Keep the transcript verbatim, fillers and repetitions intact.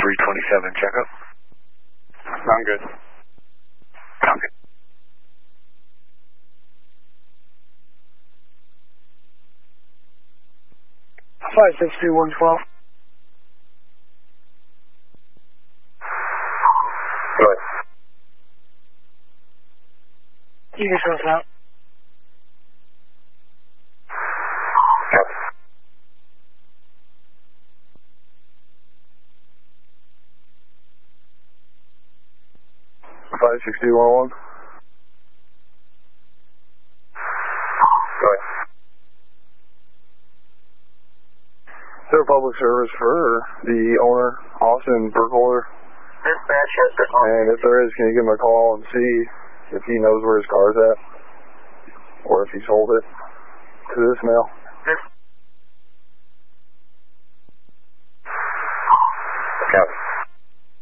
three twenty-seven, checkup. I'm good. Okay. five six two one twelve. Go ahead. You can show us out. Copy. five six two one one. Go ahead. Is there a public service for the owner, Austin Burkholder? Dispatch has been on. And if there is, can you give him a call and see if he knows where his car's at? Or if he sold it to this mail? Copy.